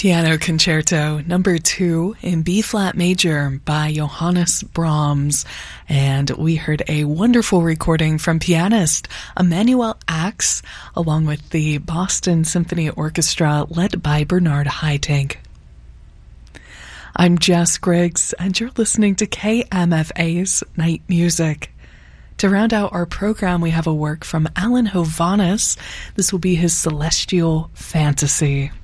Piano Concerto Number 2 in B-flat major by Johannes Brahms. And we heard a wonderful recording from pianist Emanuel Ax, along with the Boston Symphony Orchestra led by Bernard Haitink. I'm Jess Griggs, and you're listening to KMFA's Night Music. To round out our program, we have a work from Alan Hovhaness. This will be his Celestial Fantasy.